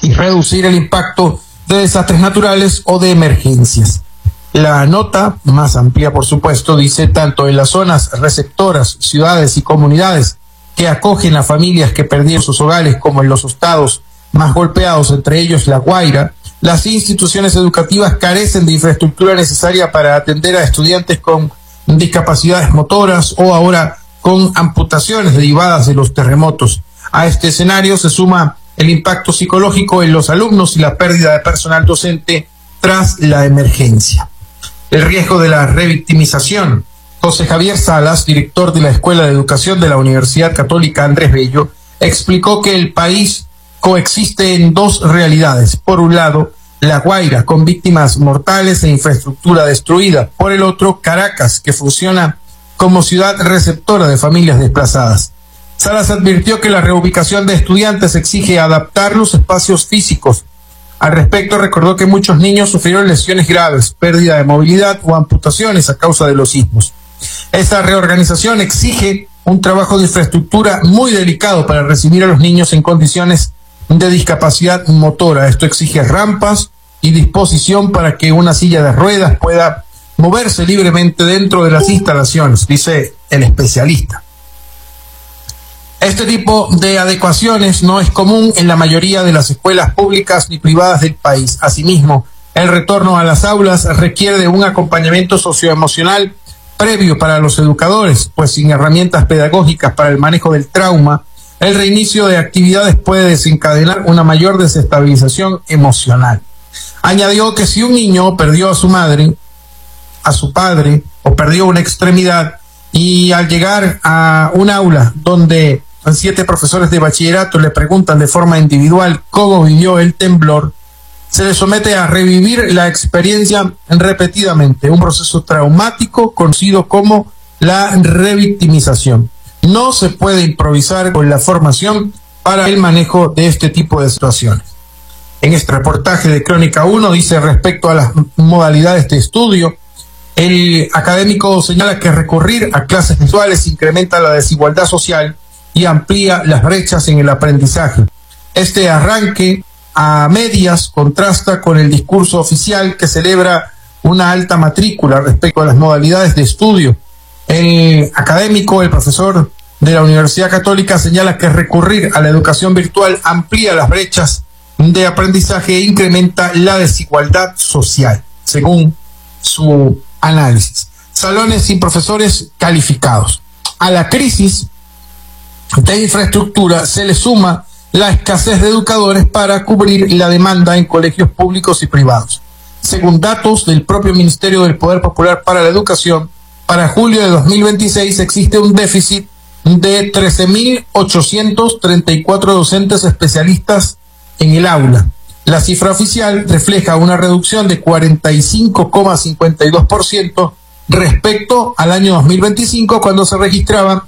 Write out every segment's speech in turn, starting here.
y reducir el impacto de desastres naturales o de emergencias. La nota, más amplia por supuesto, dice tanto en las zonas receptoras, ciudades y comunidades que acogen a familias que perdieron sus hogares, como en los estados más golpeados, entre ellos La Guaira, las instituciones educativas carecen de infraestructura necesaria para atender a estudiantes con discapacidades motoras o ahora con amputaciones derivadas de los terremotos. A este escenario se suma el impacto psicológico en los alumnos y la pérdida de personal docente tras la emergencia. El riesgo de la revictimización. José Javier Salas, director de la Escuela de Educación de la Universidad Católica Andrés Bello, explicó que el país coexiste en dos realidades. Por un lado, La Guaira, con víctimas mortales e infraestructura destruida. Por el otro, Caracas, que funciona como ciudad receptora de familias desplazadas. Salas advirtió que la reubicación de estudiantes exige adaptar los espacios físicos. Al respecto, recordó que muchos niños sufrieron lesiones graves, pérdida de movilidad o amputaciones a causa de los sismos. Esta reorganización exige un trabajo de infraestructura muy delicado para recibir a los niños en condiciones de discapacidad motora. Esto exige rampas y disposición para que una silla de ruedas pueda moverse libremente dentro de las instalaciones, dice el especialista. Este tipo de adecuaciones no es común en la mayoría de las escuelas públicas ni privadas del país. Asimismo, el retorno a las aulas requiere de un acompañamiento socioemocional previo para los educadores, pues sin herramientas pedagógicas para el manejo del trauma, el reinicio de actividades puede desencadenar una mayor desestabilización emocional. Añadió que si un niño perdió a su madre, a su padre, o perdió una extremidad, y al llegar a un aula donde 7 profesores de bachillerato le preguntan de forma individual cómo vivió el temblor, se le somete a revivir la experiencia repetidamente, un proceso traumático conocido como la revictimización. No se puede improvisar con la formación para el manejo de este tipo de situaciones. En este reportaje de Crónica 1 dice respecto a las modalidades de estudio, el académico señala que recurrir a clases virtuales incrementa la desigualdad social y amplía las brechas en el aprendizaje. Este arranque a medias contrasta con el discurso oficial que celebra una alta matrícula respecto a las modalidades de estudio. El académico, el profesor de la Universidad Católica, señala que recurrir a la educación virtual amplía las brechas de aprendizaje e incrementa la desigualdad social, según su análisis. Salones sin profesores calificados. A la crisis de infraestructura se le suma la escasez de educadores para cubrir la demanda en colegios públicos y privados. Según datos del propio Ministerio del Poder Popular para la Educación, para julio de 2026 existe un déficit de 13.834 docentes especialistas en el aula. La cifra oficial refleja una reducción de 45,52% respecto al año 2025, cuando se registraban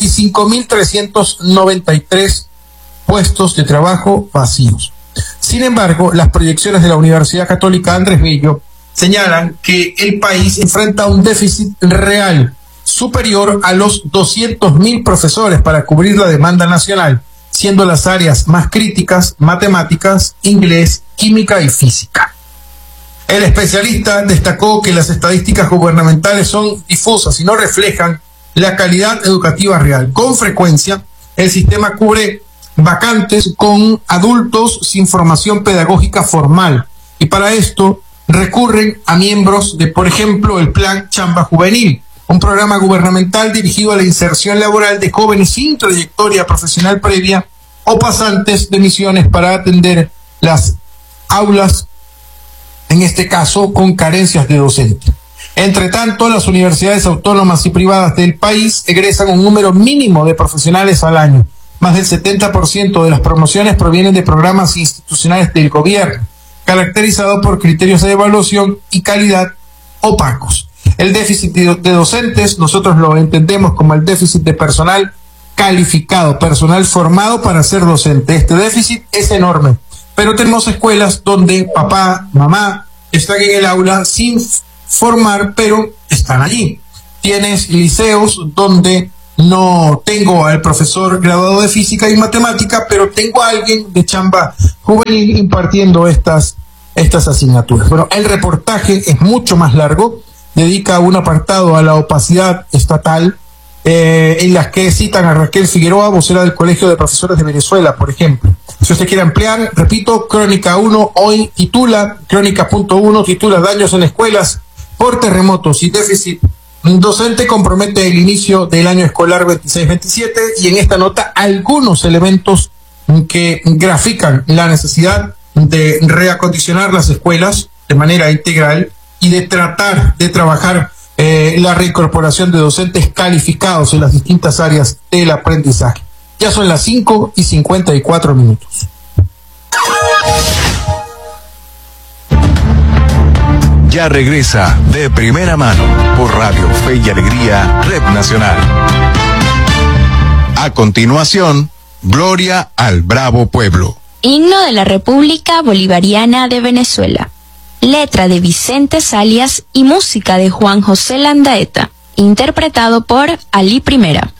25.393 puestos de trabajo vacíos. Sin embargo, las proyecciones de la Universidad Católica Andrés Bello señalan que el país enfrenta un déficit real superior a los 200.000 profesores para cubrir la demanda nacional, siendo las áreas más críticas matemáticas, inglés, química y física. El especialista destacó que las estadísticas gubernamentales son difusas y no reflejan la calidad educativa real. Con frecuencia, el sistema cubre vacantes con adultos sin formación pedagógica formal, y para esto recurren a miembros de, por ejemplo, el Plan Chamba Juvenil, un programa gubernamental dirigido a la inserción laboral de jóvenes sin trayectoria profesional previa o pasantes de misiones para atender las aulas, en este caso con carencias de docentes. Entre tanto, las universidades autónomas y privadas del país egresan un número mínimo de profesionales al año. Más del 70% de las promociones provienen de programas institucionales del gobierno, caracterizado por criterios de evaluación y calidad opacos. El déficit de docentes nosotros lo entendemos como el déficit de personal calificado, personal formado para ser docente. Este déficit es enorme, pero tenemos escuelas donde papá, mamá están en el aula sin formar, pero están allí. Tienes liceos donde no tengo al profesor graduado de física y matemática, pero tengo a alguien de chamba juvenil impartiendo estas asignaturas. Bueno, el reportaje es mucho más largo, dedica un apartado a la opacidad estatal, en las que citan a Raquel Figueroa, vocera del Colegio de Profesores de Venezuela, por ejemplo. Si usted quiere ampliar, repito, Crónica 1 hoy titula, Crónica.1 titula Daños en escuelas por terremotos y déficit docente compromete el inicio del año escolar 26-27, y en esta nota algunos elementos que grafican la necesidad de reacondicionar las escuelas de manera integral y de tratar de trabajar la reincorporación de docentes calificados en las distintas áreas del aprendizaje. Ya son las 5:54. Ya regresa De Primera Mano por Radio Fe y Alegría, Red Nacional. A continuación, Gloria al Bravo Pueblo. Himno de la República Bolivariana de Venezuela. Letra de Vicente Salias y música de Juan José Landaeta. Interpretado por Ali Primera.